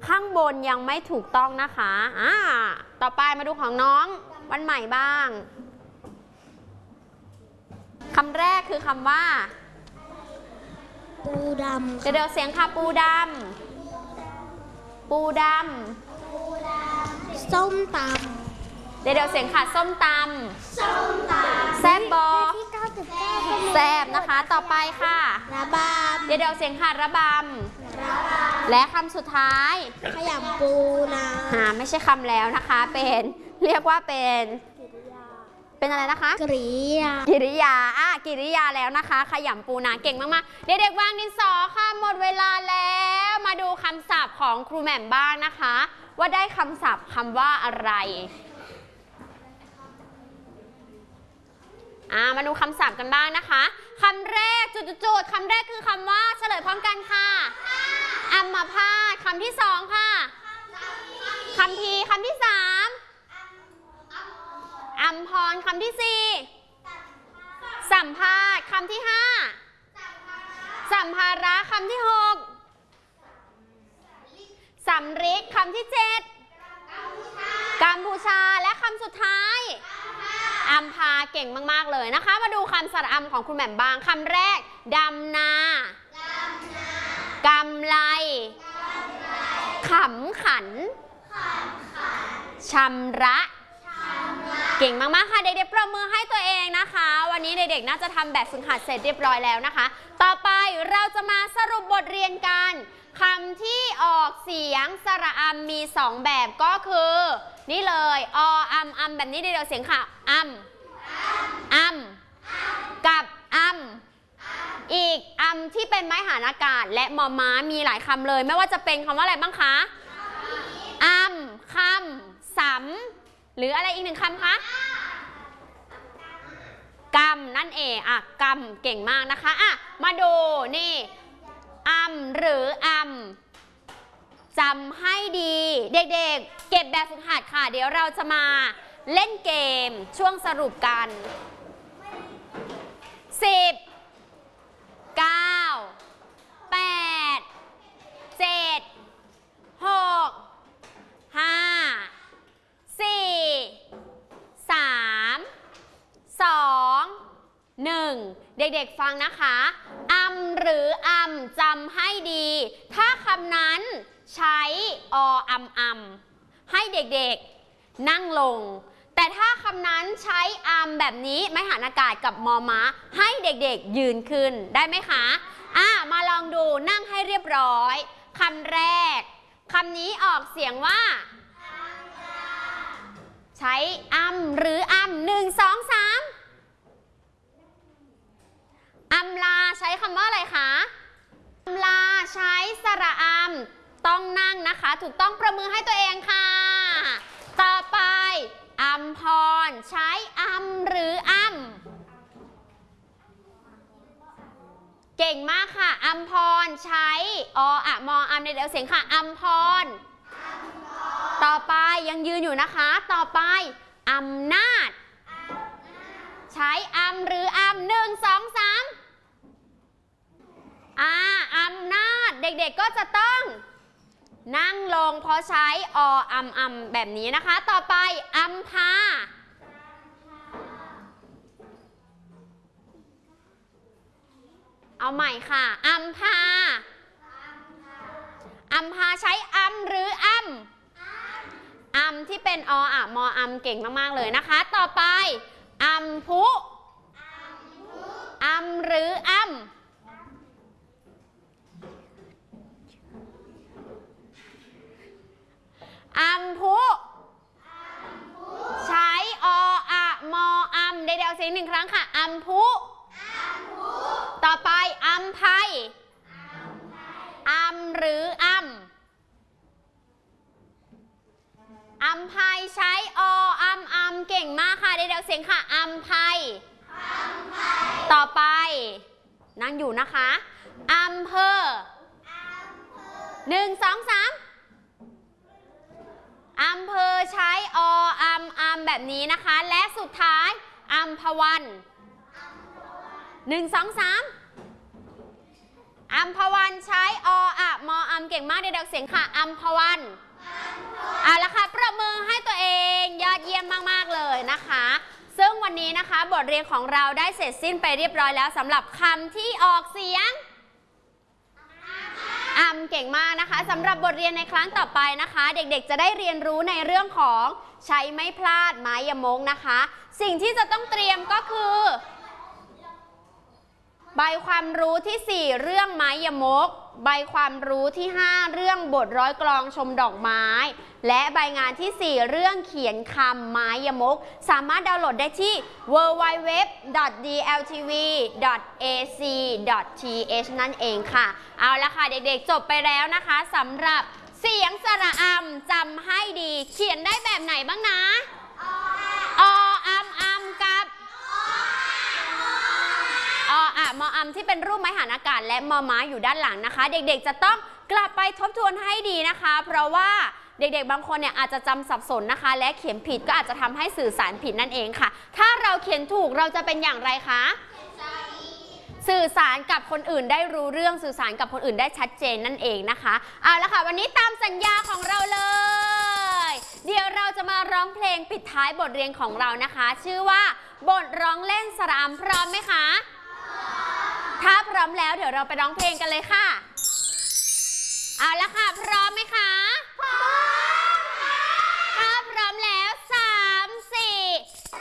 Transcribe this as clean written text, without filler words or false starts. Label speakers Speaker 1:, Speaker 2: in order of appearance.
Speaker 1: ข้างบนยังไม่ถูกต้องนะคะต่อไปมาดูของน้องวันใหม่บ้างคำแรกคือคำว่า
Speaker 2: ปูดำ
Speaker 1: เดี๋ยวเสียงค่ะปูดำปูด
Speaker 2: ำส้มต
Speaker 1: ำเดี๋ยวเสียงค่ะส้มตำแซบบอแซบนะคะต่อไปค่ะ
Speaker 2: ระบำ
Speaker 1: เดี๋ยวเสียงค่ะระบำและคำสุดท้าย
Speaker 2: ขยำปูนา
Speaker 1: ไม่ใช่คำแล้วนะคะเป็นเรียกว่าเป็นอะไรนะคะ
Speaker 2: กิริยา
Speaker 1: กิริยาแล้วนะคะขยำปูนาเก่งมากๆเด็กๆวางดินสอค่ะหมดเวลาแล้วมาดูคำศัพท์ของครูแหม่มบ้างนะคะว่าได้คำศัพท์คำว่าอะไรมาดูคำศัพท์กันบ้างนะคะคำแรกจุดๆคำแรกคือคำว่าเฉลยพร้อมกันค่ะอัมพาตคำที่สองค่ะคัมภีร์คำที่สามอัมพรคำที่สี่สัมภาษณ์คำที่ห้าสัมภาระคำที่หกสำริดคำที่เจ็ดกัมพูชาและคำสุดท้ายอัมพาเก่งมากๆเลยนะคะมาดูคำสระอัมของคุณแหม่มบ้างคำแรกดำนากำไรขำขันชำระเก่งมากๆค่ะเด็กๆปรบมือให้ตัวเองนะคะวันนี้เด็กๆน่าจะทำแบบฝึกหัดเสร็จเรียบร้อยแล้วนะคะต่อไปเราจะมาสรุปบทเรียนกันคำที่ออกเสียงสระอัมมี2แบบก็คือนี่เลยอัมแบบนี้เดี๋ยวเสียงค่ะอัมกับอัมอีกอัมที่เป็นไม้หานอากาศและมอม้ามีหลายคำเลยไม่ว่าจะเป็นคำว่าอะไรบ้างคะอัมคำสำหรืออะไรอีกหนึ่งคำคะกำนั่นเองกำเก่งมากนะคะมาดูนี่อัมหรืออัมจำให้ดีเด็กๆเก็บแบบฝึกหัดค่ะเดี๋ยวเราจะมาเล่นเกมช่วงสรุปกัน10 9 8 7 6 5 4 3 2 1เด็กๆฟังนะคะอัมหรืออัมจำให้ดีถ้าคำนั้นใช้อัมให้เด็กๆนั่งลงแต่ถ้าคำนั้นใช้อัมแบบนี้ไม้หานอากาศกับมอม้าให้เด็กๆยืนขึ้นได้ไหมคะมาลองดูนั่งให้เรียบร้อยคำแรกคำนี้ออกเสียงว่าใช้อัมหรืออัม1 2 3อัมลาใช้คำว่าอะไรคะอัมลาใช้สระอัมต้องนั่งนะคะถูกต้องประมือให้ตัวเองค่ะต่อไปอัมพรใช้อัมหรืออัมเก่งมากค่ะอัมพรใช้มออัมในเดี๋ยวเสียงค่ะอัมพรต่อไปยังยืนอยู่นะคะต่อไปอำนาจใช้อัมหรืออัม1 2 3อำนาจเด็กๆก็จะต้องนั่งลงเพราะใช้อัมแบบนี้นะคะต่อไปอัมพาเอาใหม่ค่ะอัมพาใช้อัมหรืออัมที่เป็นมออัมเก่งมากๆเลยนะคะต่อไปอัมพุอัมหรืออัมอัมพุใช้มออัมเดี๋ยวเสียง1 ครั้งค่ะอัมพุต่อไปอัมไพอัมหรืออัมไพใช้อัมเก่งมากค่ะเดี๋ยวเสียงค่ะอัมไพต่อไปนั่งอยู่นะคะอำเภอ1 2 3อำเภอใช้อัมแบบนี้นะคะและสุดท้ายอัมพวัน1 2 3 อัมพวันใช้ออะมออัมเก่งมากเด็กๆเสียงค่ะอัมพวันเอาละค่ะประมือให้ตัวเองยอดเยี่ยมมากๆเลยนะคะซึ่งวันนี้นะคะบทเรียนของเราได้เสร็จสิ้นไปเรียบร้อยแล้วสำหรับคำที่ออกเสียงอัมเก่งมากนะคะสำหรับบทเรียนในครั้งต่อไปนะคะเด็กๆจะได้เรียนรู้ในเรื่องของใช้ไม่พลาดไม้ยมกนะคะสิ่งที่จะต้องเตรียมก็คือใบความรู้ที่4เรื่องไม้ยมกใบความรู้ที่5เรื่องบทร้อยกลองชมดอกไม้และใบงานที่4เรื่องเขียนคำไม้ยมกสามารถดาวน์โหลดได้ที่ www.dltv.ac.th นั่นเองค่ะเอาละค่ะเด็กๆจบไปแล้วนะคะสำหรับเสียงสระอำจำให้ดีเขียนได้แบบไหนบ้างนะออัมอัมกับออะมออัมที่เป็นรูปไม้หันอากาศและมอม้าอยู่ด้านหลังนะคะเด็กๆจะต้องกลับไปทบทวนให้ดีนะคะเพราะว่าเด็กๆบางคนเนี่ยอาจจะจำสับสนนะคะและเขียนผิดก็อาจจะทำให้สื่อสารผิดนั่นเองค่ะถ้าเราเขียนถูกเราจะเป็นอย่างไรคะสื่อสารกับคนอื่นได้รู้เรื่องสื่อสารกับคนอื่นได้ชัดเจนนั่นเองนะคะเอาละค่ะวันนี้ตามสัญญาของเราเลยเดี๋ยวเราจะมาร้องเพลงปิดท้ายบทเรียนของเรานะคะชื่อว่าบทร้องเล่นสระอำพร้อมไหมคะถ้าพร้อมแล้วเดี๋ยวเราไปร้องเพลงกันเลยค่ะเอาละค่ะพร้อมไหมคะ